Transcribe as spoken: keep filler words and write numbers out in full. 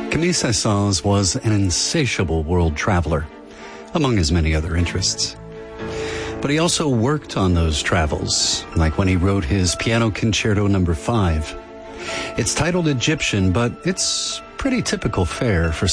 Camille Saint-Saëns was an insatiable world traveler, among his many other interests. But he also worked on those travels, like when he wrote his Piano Concerto number five. It's titled Egyptian, but it's pretty typical fare for